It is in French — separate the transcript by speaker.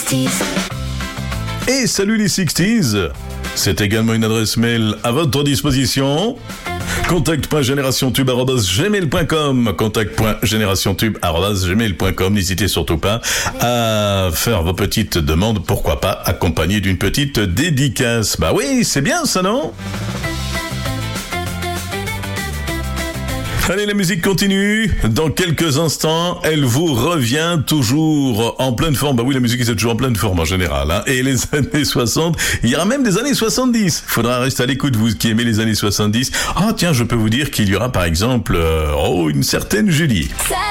Speaker 1: 60s.
Speaker 2: Et salut les 60s. C'est également une adresse mail à votre disposition. contact.generationtube@gmail.com contact.generationtube@gmail.com. N'hésitez surtout pas à faire vos petites demandes, pourquoi pas accompagnées d'une petite dédicace. Bah oui, c'est bien ça, non? Allez, la musique continue. Dans quelques instants, elle vous revient toujours en pleine forme. Bah oui, la musique est toujours en pleine forme en général, hein. Et les années 60, il y aura même des années 70. Faudra rester à l'écoute, vous qui aimez les années 70. Ah tiens, je peux vous dire qu'il y aura par exemple, une certaine Julie.